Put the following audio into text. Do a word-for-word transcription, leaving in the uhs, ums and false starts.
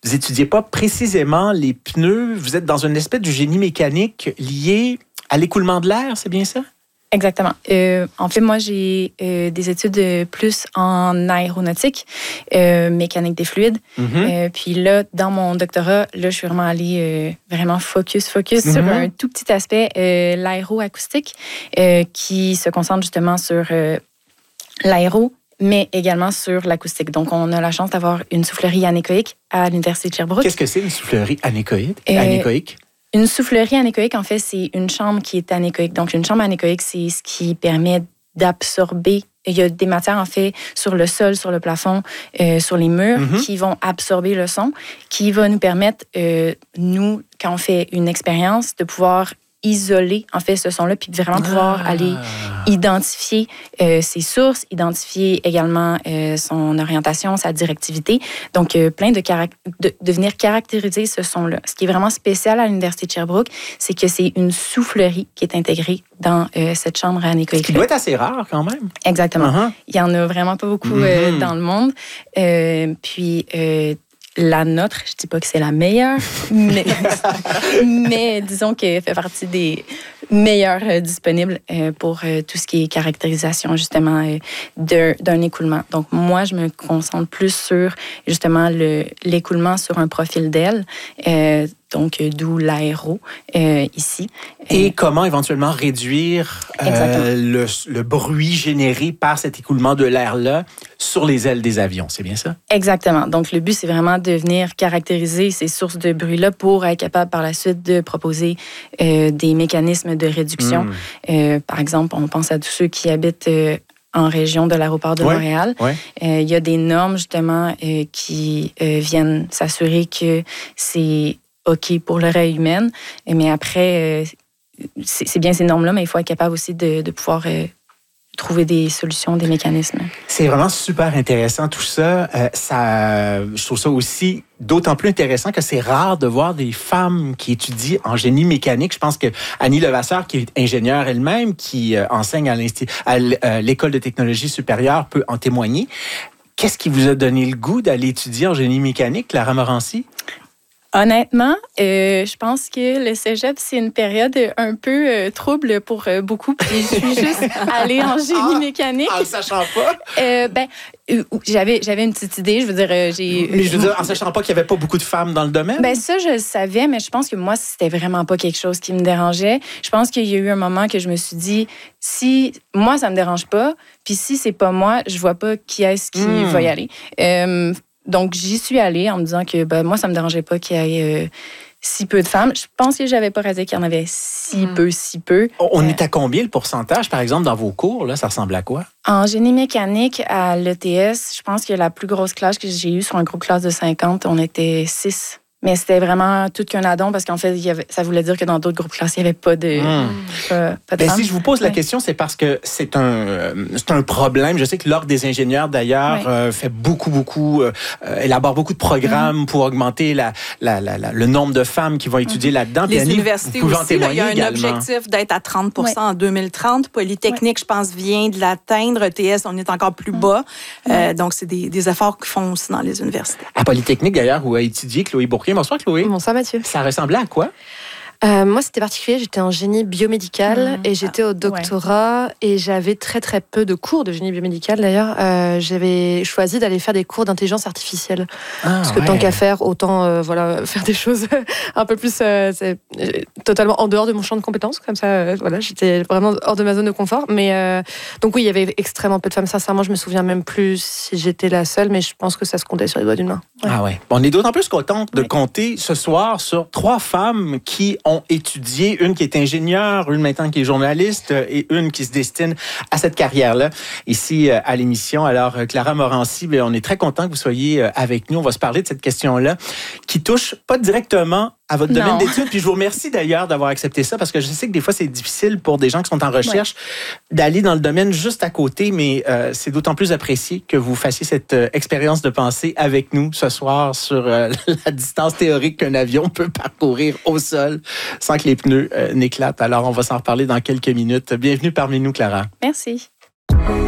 étudiez pas précisément les pneus. Vous êtes dans une espèce de génie mécanique lié à l'écoulement de l'air, c'est bien ça? Exactement. Euh, en fait, moi, j'ai euh, des études euh, plus en aéronautique, euh, mécanique des fluides. Mm-hmm. Euh, puis là, dans mon doctorat, là, je suis vraiment allée euh, vraiment focus, focus mm-hmm. sur un tout petit aspect, euh, l'aéroacoustique, euh, qui se concentre justement sur euh, l'aéro, mais également sur l'acoustique. Donc, on a la chance d'avoir une soufflerie anéchoïque à l'Université de Sherbrooke. Qu'est-ce que c'est une soufflerie anéchoïque? Euh, anéchoïque? Une soufflerie anéchoïque, en fait, c'est une chambre qui est anéchoïque. Donc, une chambre anéchoïque, c'est ce qui permet d'absorber. Il y a des matières, en fait, sur le sol, sur le plafond, euh, sur les murs, mm-hmm. qui vont absorber le son, qui va nous permettre, euh, nous, quand on fait une expérience, de pouvoir isoler, en fait, ce son-là, puis vraiment pouvoir ah. aller identifier euh, ses sources, identifier également euh, son orientation, sa directivité. Donc, euh, plein de, caract- de, de venir caractériser ce son-là. Ce qui est vraiment spécial à l'Université de Sherbrooke, c'est que c'est une soufflerie qui est intégrée dans euh, cette chambre anéchoïque. Ce qui doit être assez rare, quand même. Exactement. Uh-huh. Il y en a vraiment pas beaucoup mm-hmm. euh, dans le monde. Euh, puis, euh, la nôtre, je ne dis pas que c'est la meilleure, mais, mais disons qu'elle fait partie des meilleures euh, disponibles euh, pour euh, tout ce qui est caractérisation, justement, euh, de, d'un écoulement. Donc, moi, je me concentre plus sur, justement, le, l'écoulement sur un profil d'aile, euh, donc euh, d'où l'aéro euh, ici. Et euh, comment éventuellement réduire euh, le, le bruit généré par cet écoulement de l'air-là sur les ailes des avions, c'est bien ça? Exactement. Donc, le but, c'est vraiment de venir caractériser ces sources de bruit-là pour être capable par la suite de proposer euh, des mécanismes de réduction. Mmh. Euh, par exemple, on pense à tous ceux qui habitent euh, en région de l'aéroport de ouais, Montréal. Il ouais. euh, y a des normes, justement, euh, qui euh, viennent s'assurer que c'est OK pour l'oreille humaine. Mais après, euh, c'est, c'est bien ces normes-là, mais il faut être capable aussi de, de pouvoir euh, trouver des solutions, des mécanismes. C'est vraiment super intéressant tout ça. Euh, ça je trouve ça aussi d'autant plus intéressant que c'est rare de voir des femmes qui étudient en génie mécanique. Je pense que Annie Levasseur, qui est ingénieure elle-même, qui euh, enseigne à, à l'École de technologie supérieure, peut en témoigner. Qu'est-ce qui vous a donné le goût d'aller étudier en génie mécanique, Clara Morancy? Honnêtement, euh, je pense que le cégep, c'est une période un peu euh, trouble pour euh, beaucoup. Puis je suis juste allée en génie mécanique. En ne sachant pas? Euh, ben, euh, j'avais, j'avais une petite idée. Je veux dire, euh, j'ai... Mais je veux dire, en sachant pas qu'il n'y avait pas beaucoup de femmes dans le domaine? Ben ça, je le savais, mais je pense que moi, c'était vraiment pas quelque chose qui me dérangeait. Je pense qu'il y a eu un moment que je me suis dit, si moi, ça me dérange pas, puis si c'est pas moi, je vois pas qui est-ce qui mmh. va y aller. Euh, Donc, j'y suis allée en me disant que ben, moi, ça ne me dérangeait pas qu'il y ait euh, si peu de femmes. Je pense que je n'avais pas réalisé qu'il y en avait si mmh. peu, si peu. On est à combien le pourcentage, par exemple, dans vos cours? Là, ça ressemble à quoi? En génie mécanique, à l'E T S, je pense que la plus grosse classe que j'ai eue sur un groupe classe de cinquante, on était six. Mais c'était vraiment tout qu'un addon parce qu'en fait, il y avait, ça voulait dire que dans d'autres groupes classes, il n'y avait pas de, mmh. pas, pas de ben, femmes. Si je vous pose la ouais. question, c'est parce que c'est un, euh, c'est un problème. Je sais que l'Ordre des ingénieurs, d'ailleurs, ouais. euh, fait beaucoup, beaucoup, euh, élabore beaucoup de programmes mmh. pour augmenter la, la, la, la, le nombre de femmes qui vont étudier mmh. là-dedans. Les Annie, universités aussi, là, il y a un également. objectif d'être à trente pour cent ouais. en deux mille trente. Polytechnique, ouais. je pense, vient de l'atteindre. E T S, on est encore plus bas. Mmh. Euh, donc, c'est des, des efforts qu'ils font aussi dans les universités. À Polytechnique, d'ailleurs, où a étudié Chloé Bourquin. Bonsoir, Chloé. Bonsoir, Mathieu. Ça ressemblait à quoi? Euh, moi, c'était particulier. J'étais en génie biomédical mmh. et j'étais au doctorat ouais. et j'avais très, très peu de cours de génie biomédical, d'ailleurs. Euh, j'avais choisi d'aller faire des cours d'intelligence artificielle. Ah, parce que ouais. tant qu'à faire, autant euh, voilà, faire des choses un peu plus euh, c'est, totalement en dehors de mon champ de compétences. Comme ça, euh, voilà, j'étais vraiment hors de ma zone de confort. Mais, euh, donc oui, il y avait extrêmement peu de femmes. Sincèrement, je me souviens même plus si j'étais la seule, mais je pense que ça se comptait sur les doigts d'une main. Ouais. Ah ouais. Bon, on est d'autant plus contente de ouais. compter ce soir sur trois femmes qui ont ont étudié, une qui est ingénieure, une maintenant qui est journaliste et une qui se destine à cette carrière-là ici à l'émission. Alors, Clara Morancy, on est très content que vous soyez avec nous. On va se parler de cette question-là qui touche pas directement à votre domaine non. d'études. Puis je vous remercie d'ailleurs d'avoir accepté ça parce que je sais que des fois, c'est difficile pour des gens qui sont en recherche ouais. d'aller dans le domaine juste à côté, mais euh, c'est d'autant plus apprécié que vous fassiez cette euh, expérience de pensée avec nous ce soir sur euh, la distance théorique qu'un avion peut parcourir au sol sans que les pneus euh, n'éclatent. Alors, on va s'en reparler dans quelques minutes. Bienvenue parmi nous, Clara. Merci.